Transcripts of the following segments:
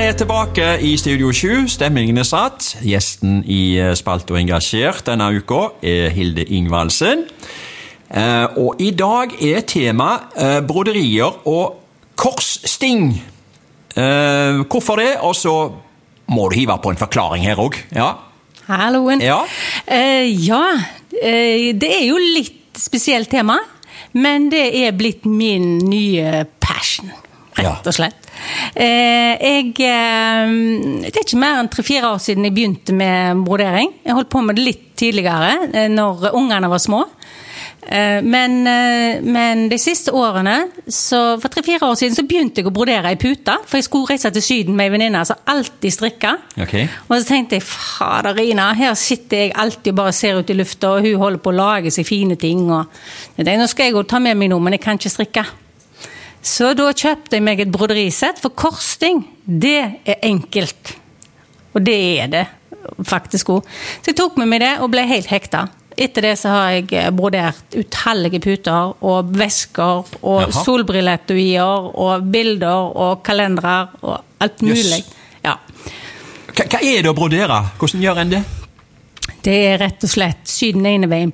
tilbake i Studio 7, stemningen satt. Gjesten i Spalt og Engasjert denne uka Hilde Ingvaldsen. Og i dag tema broderier og korssting. Hvorfor det? Og så må du hive på en forklaring her også. Ja. Halloen. Ja. Det jo litt spesielt tema, men det blitt min nye passion, rett og slett. Det ikke mer enn 3-4 år siden jeg begynte med brodering. Jeg holdt på med det litt tidligere, når ungene var små. Men de siste årene, så for 3-4 år siden, så begynte jeg å brodere i puta, for jeg skulle reise til Syden med en venninne, altså alltid strikka. Okay. Og så tenkte jeg, faderina, her sitter jeg alltid og bare ser ut i lufta, og hun holder på å lage seg fine ting, og nå skal jeg jo ta med meg noe, men jeg kan ikke strikke. Så da kjøpte jeg meg et broderisett, for korsting, det enkelt. Og det det faktisk også. Så jeg tok med meg det og ble helt hekta. Etter det så har jeg brodert utallige puter og vesker og solbrilletuier og bilder og kalendere og alt mulig. Yes. Ja. Hva det å brodere? Hvordan gjør en det? Det rett og slett sy den ene veien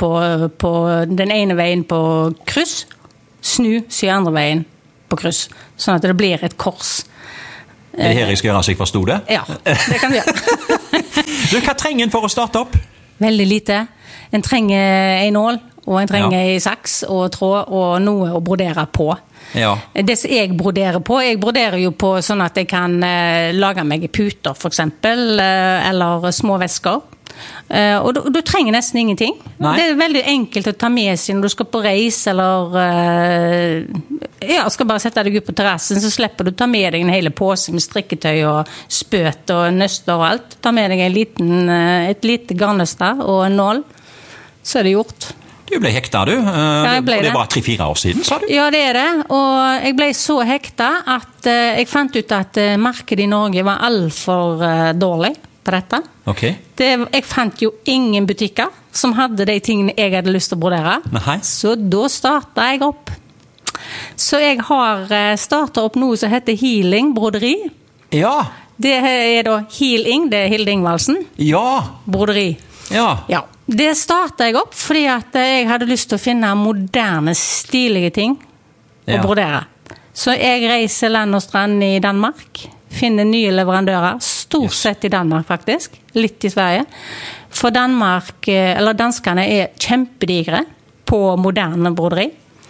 den ene veien på kryss, snu, sy andre veien på kryss, sånn at det blir et kors. Det her jeg skal gjøre så jeg forstod det? Ja, det kan vi gjøre. Hva trenger en for å starte opp? Veldig lite. En trenger en nål, og en trenger en saks og tråd, og noe å brodere på. Ja. Det som jeg broderer jo på sånn at jeg kan lage meg puter, for eksempel, eller små vesker. Og du trenger nesten ingenting. Nei. Det veldig enkelt å ta med seg når du skal på reis, eller skal bare sette deg ut på terrassen, så slipper du ta med deg en hele påse med strikketøy og spøt og nøster og alt. Ta med deg et lite garnnøster og en nål, så det gjort. Du ble hekta, du. Ja, og det var 3-4 år siden, sa du? Ja, det det. Og jeg ble så hekta at jeg fant ut at markedet i Norge var alt for dårlig på dette. Okay. Jeg fant jo ingen butikker som hadde de tingene jeg hadde lyst til å brodere. Nei. Så da startet jeg opp. Så jeg har startet opp noe som heter Healing Broderi. Ja. Det da Healing, det Hilde Ingvaldsen. Ja. Broderi. Ja. Ja. Det startet jeg opp fordi at jeg hadde lyst til å finne moderne, stilige ting å brodere. Så jeg reiser land og strand i Danmark, finner nye leverandører, stort sett i Danmark faktisk, litt i Sverige. For danskene kjempedigre på moderne broderi.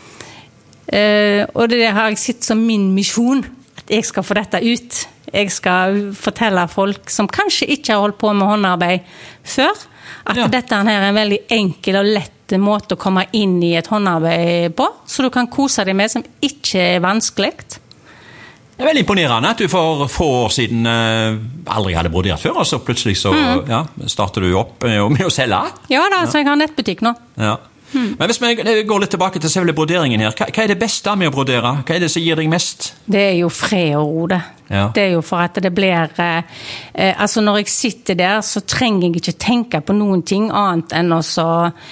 Og det har jeg sett som min misjon, at jeg skal få dette ut. Jeg skal fortelle folk som kanskje ikke har holdt på med håndarbeid før, at dette her en veldig enkel og lett måte å komme inn i et håndarbeid på, så du kan kose deg med som ikke vanskelig. Det veldig imponerende at du for få år siden aldri hadde brodert før, og så plutselig så starter du opp med å selge. Ja da, så jeg har nettbutikk nå. Ja. Men hvis vi går litt tilbake til selve broderingen her, hva det beste med å brodere? Hva det som gir deg mest? Det jo fred og ro det. Ja. Det jo for at det blir altså når jeg sitter der så trenger jeg ikke tenke på noen ting annet enn å så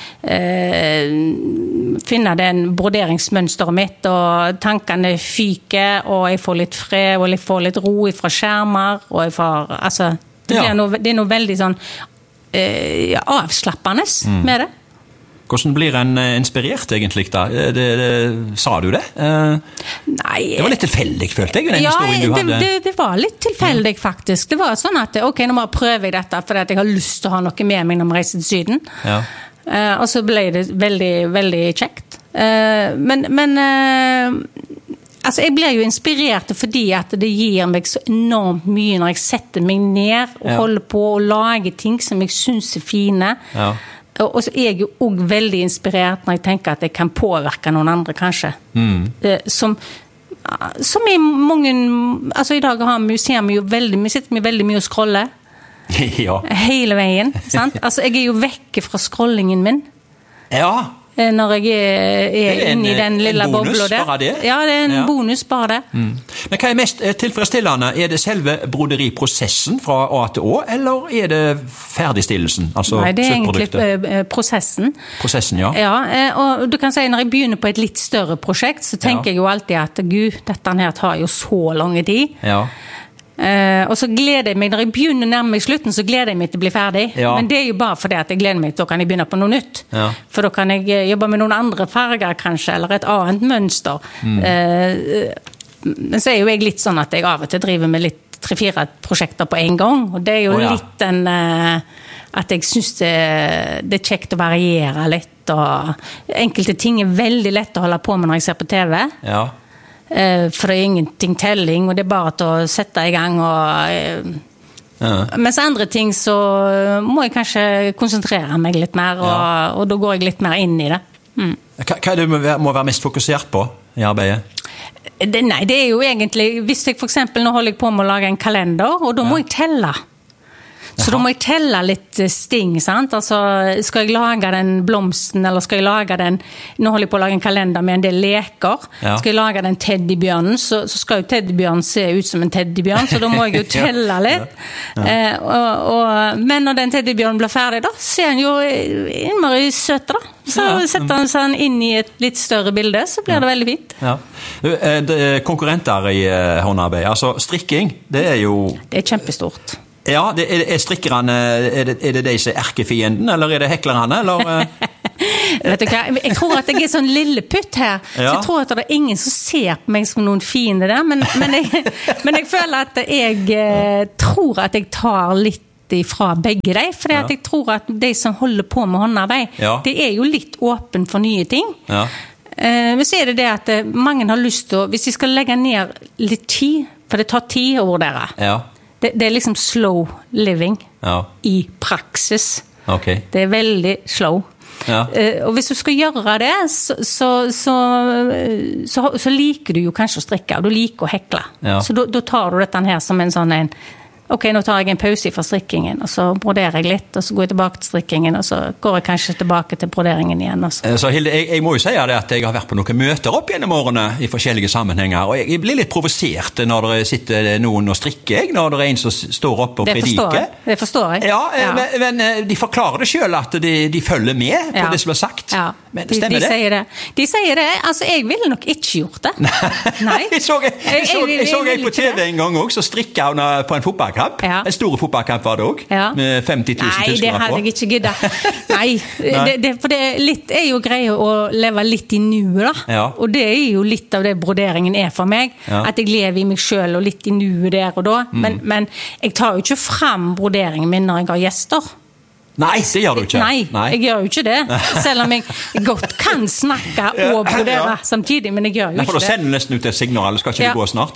finne den broderingsmønsteret mitt, og tankene fyker, og jeg får litt fred, og jeg får litt ro fra skjermer, og jeg får, altså det noe veldig sånn avslappende med det. Hvordan blir en inspirert egentlig da? Sa du det? Nei. Det var litt tilfeldig, følte jeg, den historien du hadde. Det var litt tilfeldig faktisk. Det var sånn at, ok, nå må jeg prøve dette, for jeg har lyst til å ha noe med meg når jeg reiser til Syden. Ja. Og så ble det veldig, veldig kjekt. Men altså, jeg blir jo inspirert fordi at det gir meg så enormt mye når jeg setter meg ned og holder på å lage ting som jeg synes fine. Ja. Og så jeg jo også veldig inspirert når jeg tenker at jeg kan påvirke noen andre, kanskje. Som i mange... Altså, i dag ser vi jo veldig mye å scrolle. Ja. Hele veien, sant? Altså, jeg jo vekke fra scrollingen min. Ja. Når jeg inne i den lille bobla der. Bare det? Ja, det en bonus bare det. Men hva mest tilfredsstillende? Det selve broderiprosessen fra A til Å, eller det ferdigstillelsen? Altså nei, det egentlig prosessen. Prosessen, ja. Ja, og du kan si, når jeg begynner på et litt større prosjekt, så tenker jeg jo alltid at Gud, dette her tar jo så lang tid. Ja. Og så gleder jeg meg, når jeg begynner nærmere i slutten, så gleder jeg meg til å bli ferdig. Ja. Men det er jo bare fordi at jeg gleder meg til, da kan jeg begynne på noe nytt. Ja. For da kan jeg jobbe med noen andre farger kanskje, eller et annet mønster. Men så er jo jeg litt sånn at jeg av og til driver med litt 3-4 prosjekter på en gang, og det er jo litt den at jeg synes det er kjekt å variere litt, og enkelte ting er veldig lett å holde på med når jeg ser på TV. Ja. For det er ingenting telling, og det er bare til å sette i gang mens andre ting så må jeg kanskje konsentrere meg litt mer, og da går jeg litt mer inn i det. Hva er det du må være mest fokusert på i arbeidet? Nei, det er jo egentlig, hvis jeg for eksempel, nå holder jeg på med å lage en kalender, og da må jeg telle. Så da må jeg telle litt sting, sant? Altså, skal jeg lage den blomsten, eller skal jeg lage den, nå holder jeg på å lage en kalender med en del leker, skal jeg lage den teddybjørnen, så skal jo teddybjørnen se ut som en teddybjørn, så da må jeg jo telle litt. Men når den teddybjørnen blir ferdig da, ser han jo innmari søt da. Så setter han sånn inn i et litt større bilde, så blir det veldig fint. Ja. Konkurrenter i håndarbeid, altså strikking, det er jo... Det er kjempestort. Ja, er strikkerne, er det de som er erkefienden, eller er det heklerne, eller... Vet du hva, jeg tror at jeg er sånn lilleputt her, så jeg tror at det er ingen som ser på meg som noen fiende der, men jeg føler at jeg tror at jeg tar litt fra begge de, for jeg tror at de som holder på med håndarbeid, det er jo litt åpen for nye ting. Men så er det at mange har lyst til, hvis de skal legge ned litt tid, for det tar tid å vurdere. Det er liksom slow living i praksis. Okay. Det er veldig slow. Og hvis du skal gjøre det, så liker du jo kanskje å strikke, og du liker å hekle. Så da tar du dette her som en sånn ok, nå tar jeg en pause fra strikkingen, og så broderer jeg litt, og så går jeg tilbake til strikkingen, og så går jeg kanskje tilbake til broderingen igjen. Så Hilde, jeg må jo si det at jeg har vært på noen møter opp gjennom årene i forskjellige sammenhenger, og jeg blir litt provosert når det sitter noen og strikker, når det er en som står oppe og prediker. Det forstår jeg. Ja, men de forklarer det selv at de følger med på det som er sagt. Ja. Men stemmer det? Sier det. De sier det. Altså, jeg ville nok ikke gjort det. Nei. Jeg så på TV en gang også, så strikket hun på en fotballkamp. En stor fotballkamp var det også, med 50 000 tilskuere på. Nei, det hadde jeg ikke giddet. Nei, for det er jo greie å leve litt i nuet da. Og det er jo litt av det broderingen er for meg. At jeg lever i meg selv og litt i nuet der og da. Men jeg tar jo ikke frem broderingen min når jeg har gjester. Nei, det gjør du ikke. Nei, jeg gjør jo ikke det. Selv om jeg godt kan snakke og brodere samtidig, men jeg gjør jo ikke det. For da sender du nesten ut et signal, skal ikke det gå snart?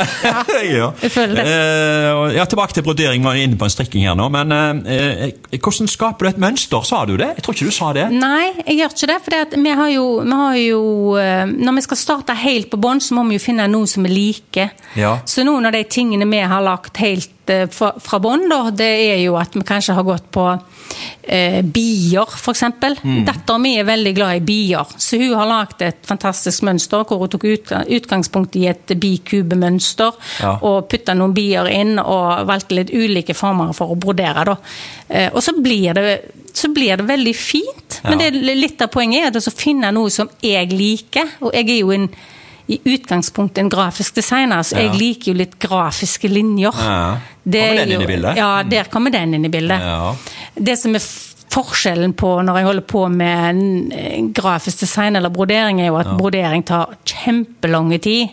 Jeg føler det. Tilbake til brodering, var inne på en strikking her nå, men hvordan skaper du et mønster, sa du det? Jeg tror ikke du sa det. Nei, jeg gjør ikke det, for vi har jo, når vi skal starte helt på bånd, så må vi jo finne noe som er like. Så noen av de tingene vi har lagt helt fra bånd, det er jo at vi kanskje har gått på bier, for eksempel. Datteren min er veldig glad i bier, så hun har lagt et fantastisk mønster, hvor hun tok utgangspunkt i et bikubemønster, og puttet noen bier inn, og valgte litt ulike former for å brodere da. Og så blir det veldig fint, men det er litt av poenget er å finne noe som jeg liker, og jeg er jo i utgangspunktet en grafisk designer, så jeg liker jo litt grafiske linjer. Kommer den inn i bildet? Ja, der kommer den inn i bildet. Det som er forskjellen på når jeg holder på med en grafisk design eller brodering, er jo at brodering tar kjempelange tid.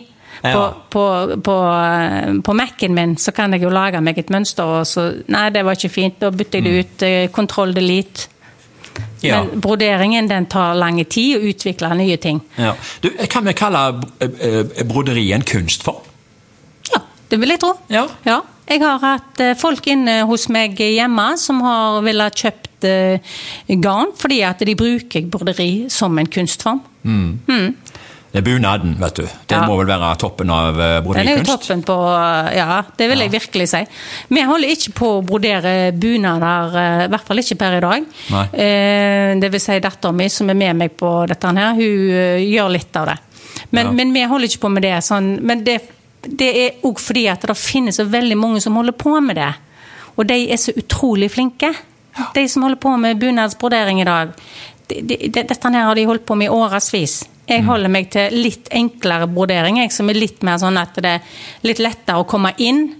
På Mac-en min så kan jeg jo lage meg et mønster, og så, nei, det var ikke fint, da bytter jeg det ut, Ctrl Delete. Men broderingen, den tar lange tid å utvikle nye ting. Du, kan vi kalle broderi en kunstform? Ja, det vil jeg tro. Ja. Jeg har hatt folk inne hos meg hjemme som har villet kjøpt garn, fordi at de bruker broderi som en kunstform. Det er bunaden, vet du. Den må vel være toppen av broderikunst? Den er jo toppen på, det vil jeg virkelig si. Vi holder ikke på å brodere bunader, i hvert fall ikke per i dag. Det vil si datteren min som er med meg på dette her, hun gjør litt av det. Men vi holder ikke på med det sånn, men det er også fordi at det finnes så veldig mange som holder på med det. Og de er så utrolig flinke. De som holder på med bunadsbrodering i dag, dette her har de holdt på med i årevis. Jeg holder meg til litt enklere brodering, som er litt mer sånn at det er litt lettere å komme inn,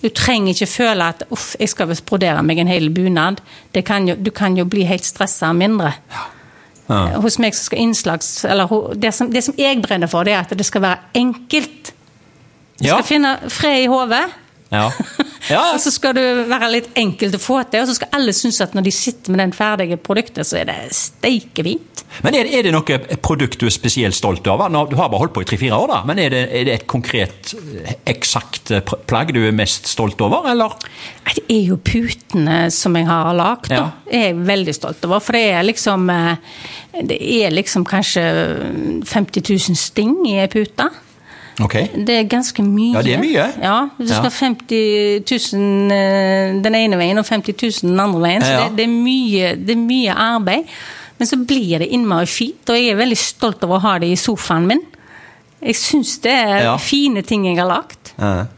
Du trenger ikke føle at jeg skal visst brodere meg en hel bunad. Du kan jo bli helt stresset mindre. Hos meg så skal det som jeg brenner for, det er at det skal være enkelt. Du skal finne fred i hodet. Og så skal du være litt enkelt å få til, og så skal alle synes at når de sitter med den ferdige produktet, så er det steikefint. Men er det noe produkt du er spesielt stolt av? Du har bare holdt på i 3-4 år da, men er det et konkret, eksakt plagg du er mest stolt over, eller? Det er jo putene som jeg har lagt, da. Jeg er veldig stolt over, for det er liksom kanskje 50 000 sting i en puta. Okay. Det er ganske mye. Ja, det er mye. Ja, du skal 50 000 den ene veien og 50 000 den andre veien, så det er mye arbeid. Men så blir det innmari fint, og jeg er veldig stolt over å ha det i sofaen min. Jeg synes det er fine ting jeg har lagt.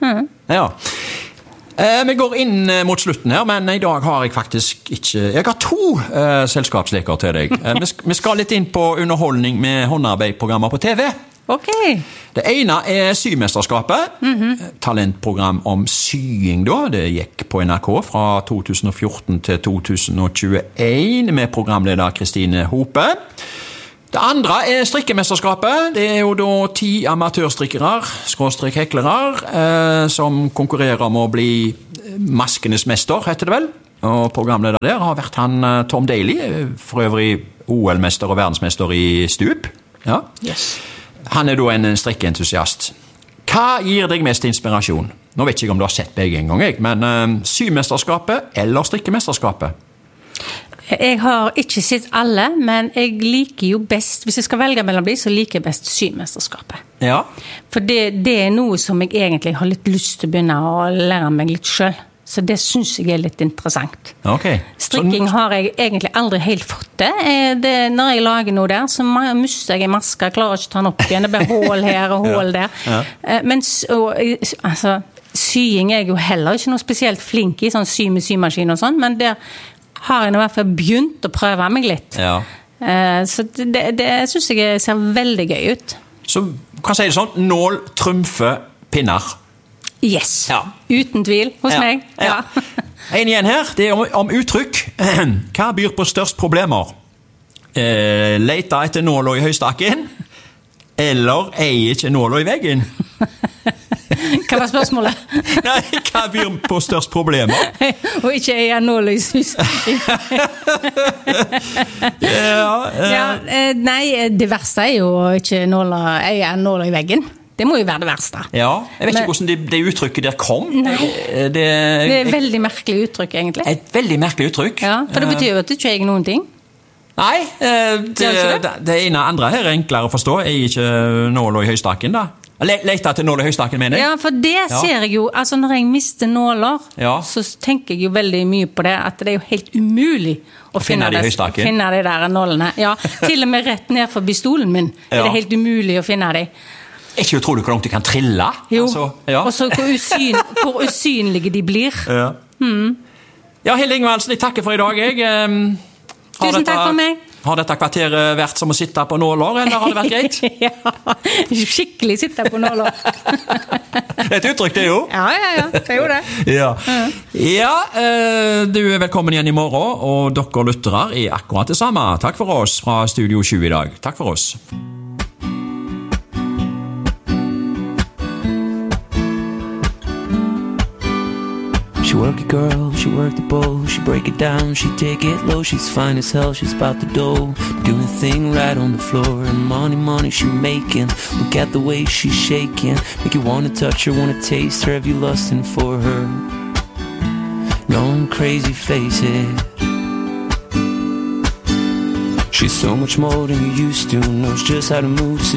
Vi går inn mot slutten her, men i dag har jeg faktisk ikke... Jeg har 2 selskapsleker til deg. Vi skal litt inn på underholdning med håndarbeidprogrammer på TV. Okay. Det ene er Symesterskapet, talentprogram om sying da. Det gikk på NRK fra 2014 til 2021 med programleder Kristine Hope. Det andre er Strikkemesterskapet. Det er jo da 10 amatørstrikkere, /heklere, som konkurrerer om å bli maskenes mester, heter det vel. Og programleder der har vært han Tom Daly, for øvrig OL-mester og verdensmester i stup. Ja. Yes. Han er da en strikkeentusiast. Hva gir deg mest inspirasjon? Nå vet jeg ikke om du har sett begge en gang, men Symesterskapet eller Strikkemesterskapet? Jeg har ikke sett alle, men jeg liker jo best, hvis jeg skal velge mellom de, så liker jeg best Symesterskapet. Ja. For det er noe som jeg egentlig har litt lyst til å begynne å lære meg litt selv. Så det synes jeg er litt interessant. Okay. Strikking har jeg egentlig aldri helt fått det. Når jeg lager noe der, så mister jeg en maske, klarer ikke å ta den opp igjen. Det blir hål her og hål der. Men sying er jeg jo heller ikke noe spesielt flink i, sånn sy med symaskin og sånn, men der har jeg i hvert fall begynt å prøve meg litt. Så det synes jeg ser veldig gøy ut. Så kan jeg si det sånn, nål, trumfe, pinner. Yes, uten tvil hos meg. En igjen her, det er om uttrykk. Hva byr på størst problemer? Lete etter nåla i høystakken? Eller eier ikke nåla i veggen? Hva var spørsmålet? Nei, hva byr på størst problemer? Og ikke eier nåla i høystakken. Nei, det verste er jo ikke eier nåla i veggen. Det må jo være det verste. Ja, jeg vet ikke hvordan det uttrykket der kom. Nei, det er veldig merkelig uttrykk, egentlig. Et veldig merkelig uttrykk. Ja, for det betyr jo at det ikke er noen ting. Nei, det ene andre her er enklere å forstå. Jeg er ikke nåla i høystakken, da. Lete til nåla i høystakken, mener jeg. Ja, for det ser jeg jo, altså når jeg mister nåler, så tenker jeg jo veldig mye på det, at det er jo helt umulig å finne de der nålene. Ja, til og med rett ned forbi stolen min er det helt umulig å finne de. Ikke tror du hvor langt de kan trille? Jo, og så hvor usynlige de blir. Ja, Hilde Ingvaldsen, jeg takker for i dag. Tusen takk for meg. Har dette kvarteret vært som å sitte på nåler, eller har det vært greit? Ja, skikkelig sitte på nåler. Det er et uttrykk, det jo. Ja, det er jo det. Ja, du er velkommen igjen i morgen, og dere lyttere er akkurat det samme. Takk for oss fra Studio 20 i dag. Takk for oss. She work it, girl, she work the bowl. She break it down, she take it low. She's fine as hell, she's about the dough. Doing a thing right on the floor. And money she making. Look at the way she's shaking. Make you wanna touch her, wanna taste her. Have you lusting for her? No crazy face it. She's so much more than you used to. Knows just how to move